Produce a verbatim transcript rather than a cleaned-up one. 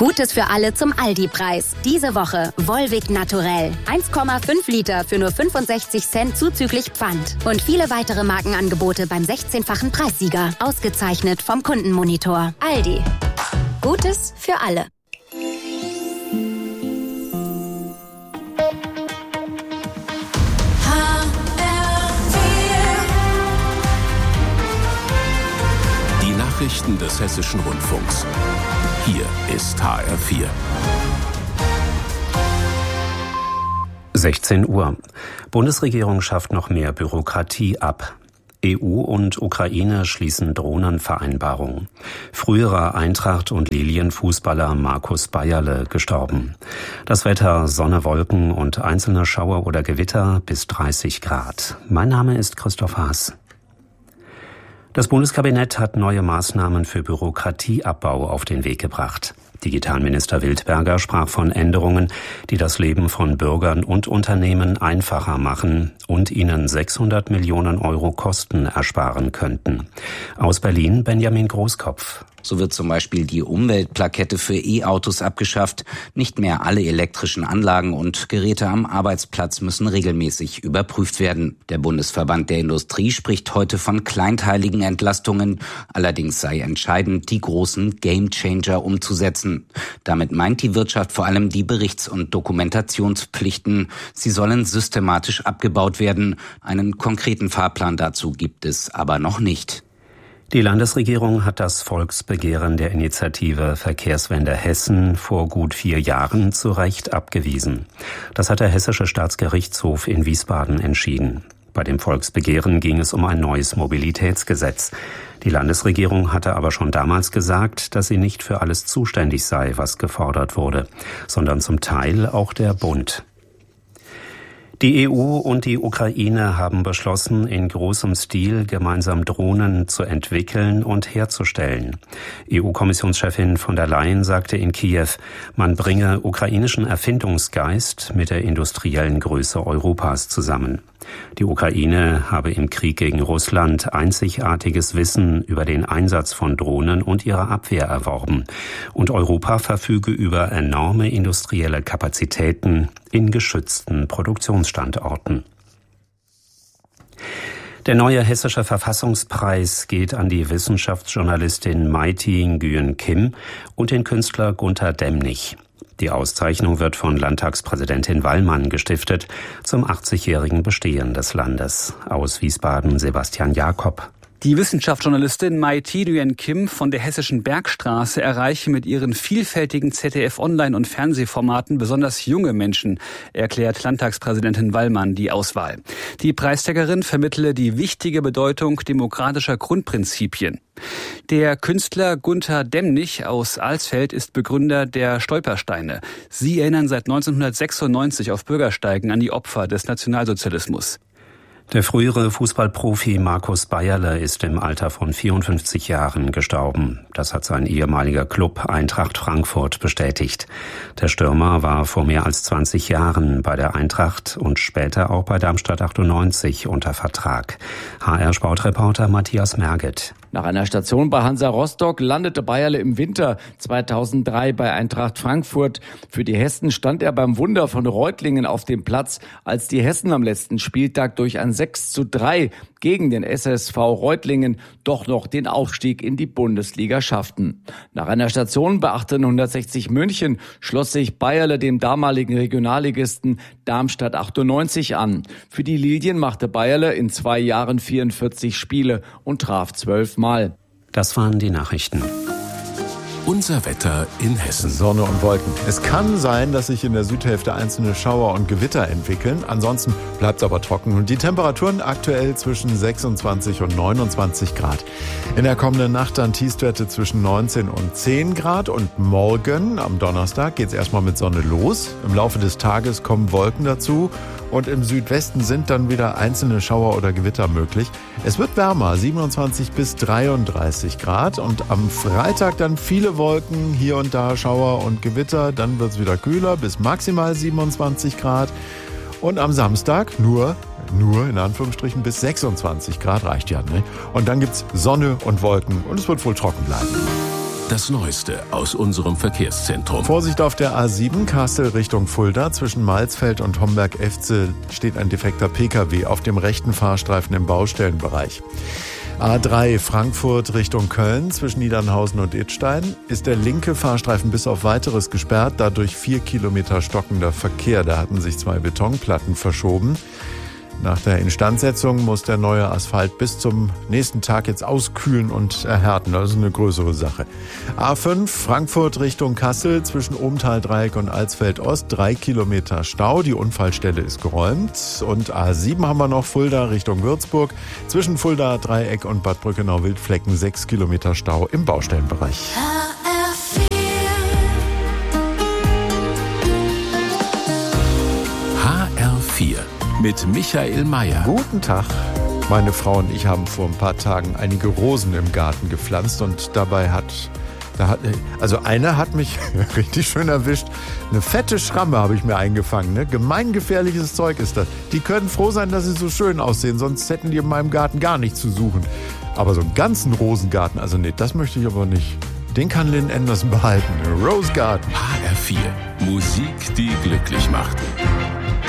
Gutes für alle zum Aldi-Preis. Diese Woche Volvic Naturell. eins Komma fünf Liter für nur fünfundsechzig Cent zuzüglich Pfand. Und viele weitere Markenangebote beim sechzehnfachen Preissieger. Ausgezeichnet vom Kundenmonitor. Aldi. Gutes für alle. Die Nachrichten des Hessischen Rundfunks. Hier ist H R vier. sechzehn Uhr. Bundesregierung schafft noch mehr Bürokratie ab. E U und Ukraine schließen Drohnenvereinbarung. Früherer Eintracht- und Lilien-Fußballer Markus Bayerle gestorben. Das Wetter: Sonne, Wolken und einzelne Schauer oder Gewitter bis dreißig Grad. Mein Name ist Christoph Haas. Das Bundeskabinett hat neue Maßnahmen für Bürokratieabbau auf den Weg gebracht. Digitalminister Wildberger sprach von Änderungen, die das Leben von Bürgern und Unternehmen einfacher machen und ihnen sechshundert Millionen Euro Kosten ersparen könnten. Aus Berlin Benjamin Großkopf. So wird zum Beispiel die Umweltplakette für E-Autos abgeschafft. Nicht mehr alle elektrischen Anlagen und Geräte am Arbeitsplatz müssen regelmäßig überprüft werden. Der Bundesverband der Industrie spricht heute von kleinteiligen Entlastungen. Allerdings sei entscheidend, die großen Gamechanger umzusetzen. Damit meint die Wirtschaft vor allem die Berichts- und Dokumentationspflichten. Sie sollen systematisch abgebaut werden. Einen konkreten Fahrplan dazu gibt es aber noch nicht. Die Landesregierung hat das Volksbegehren der Initiative Verkehrswende Hessen vor gut vier Jahren zu Recht abgewiesen. Das hat der Hessische Staatsgerichtshof in Wiesbaden entschieden. Bei dem Volksbegehren ging es um ein neues Mobilitätsgesetz. Die Landesregierung hatte aber schon damals gesagt, dass sie nicht für alles zuständig sei, was gefordert wurde, sondern zum Teil auch der Bund. Die E U und die Ukraine haben beschlossen, in großem Stil gemeinsam Drohnen zu entwickeln und herzustellen. E U-Kommissionschefin von der Leyen sagte in Kiew, man bringe ukrainischen Erfindungsgeist mit der industriellen Größe Europas zusammen. Die Ukraine habe im Krieg gegen Russland einzigartiges Wissen über den Einsatz von Drohnen und ihre Abwehr erworben. Und Europa verfüge über enorme industrielle Kapazitäten in geschützten Produktionsstandorten. Der neue Hessische Verfassungspreis geht an die Wissenschaftsjournalistin Maiti Nguyen Kim und den Künstler Gunter Demnig. Die Auszeichnung wird von Landtagspräsidentin Wallmann gestiftet zum achtzigjährigen Bestehen des Landes. Aus Wiesbaden Sebastian Jakob. Die Wissenschaftsjournalistin Maiti Nguyen Kim von der Hessischen Bergstraße erreiche mit ihren vielfältigen Z D F-Online- und Fernsehformaten besonders junge Menschen, erklärt Landtagspräsidentin Wallmann die Auswahl. Die Preisträgerin vermittle die wichtige Bedeutung demokratischer Grundprinzipien. Der Künstler Gunter Demnig aus Alsfeld ist Begründer der Stolpersteine. Sie erinnern seit neunzehnhundertsechsundneunzig auf Bürgersteigen an die Opfer des Nationalsozialismus. Der frühere Fußballprofi Markus Bayerle ist im Alter von vierundfünfzig Jahren gestorben. Das hat sein ehemaliger Club Eintracht Frankfurt bestätigt. Der Stürmer war vor mehr als zwanzig Jahren bei der Eintracht und später auch bei Darmstadt achtundneunzig unter Vertrag. H R-Sportreporter Matthias Merget. Nach einer Station bei Hansa Rostock landete Bayerle im Winter zweitausenddrei bei Eintracht Frankfurt. Für die Hessen stand er beim Wunder von Reutlingen auf dem Platz, als die Hessen am letzten Spieltag durch ein sechs zu drei gegen den S S V Reutlingen doch noch den Aufstieg in die Bundesliga schafften. Nach einer Station bei achtzehnhundertsechzig München schloss sich Bayerle dem damaligen Regionalligisten Darmstadt achtundneunzig an. Für die Lilien machte Bayerle in zwei Jahren vierundvierzig Spiele und traf zwölf Mal. Das waren die Nachrichten. Unser Wetter in Hessen. Sonne und Wolken. Es kann sein, dass sich in der Südhälfte einzelne Schauer und Gewitter entwickeln. Ansonsten bleibt es aber trocken. Und die Temperaturen aktuell zwischen sechsundzwanzig und neunundzwanzig Grad. In der kommenden Nacht dann Tiefstwerte zwischen neunzehn und zehn Grad. Und morgen, am Donnerstag, geht es erstmal mit Sonne los. Im Laufe des Tages kommen Wolken dazu. Und im Südwesten sind dann wieder einzelne Schauer oder Gewitter möglich. Es wird wärmer, siebenundzwanzig bis dreiunddreißig Grad. Und am Freitag dann viele Wolken, hier und da Schauer und Gewitter. Dann wird es wieder kühler bis maximal siebenundzwanzig Grad. Und am Samstag nur, nur in Anführungsstrichen bis sechsundzwanzig Grad, reicht ja, ne? Und dann gibt's Sonne und Wolken und es wird wohl trocken bleiben. Das Neueste aus unserem Verkehrszentrum. Vorsicht auf der A sieben, Kassel Richtung Fulda. Zwischen Malsfeld und Homberg-Efze steht ein defekter Pkw auf dem rechten Fahrstreifen im Baustellenbereich. A drei Frankfurt Richtung Köln. Zwischen Niedernhausen und Idstein ist der linke Fahrstreifen bis auf Weiteres gesperrt. Dadurch vier Kilometer stockender Verkehr. Da hatten sich zwei Betonplatten verschoben. Nach der Instandsetzung muss der neue Asphalt bis zum nächsten Tag jetzt auskühlen und erhärten. Das ist eine größere Sache. A fünf Frankfurt Richtung Kassel zwischen Ohmtal-Dreieck und Alsfeld-Ost. Drei Kilometer Stau. Die Unfallstelle ist geräumt. Und A sieben haben wir noch Fulda Richtung Würzburg. Zwischen Fulda-Dreieck und Bad Brückenau-Wildflecken. Sechs Kilometer Stau im Baustellenbereich. H R vier mit Michael Mayer. Guten Tag. Meine Frau und ich haben vor ein paar Tagen einige Rosen im Garten gepflanzt und dabei hat, da hat, also eine hat mich richtig schön erwischt. Eine fette Schramme habe ich mir eingefangen. Ne? Gemeingefährliches Zeug ist das. Die können froh sein, dass sie so schön aussehen, sonst hätten die in meinem Garten gar nichts zu suchen. Aber so einen ganzen Rosengarten, also nee, das möchte ich aber nicht. Den kann Lynn Anderson behalten. Rose Garden. H R vier. Musik, die glücklich macht.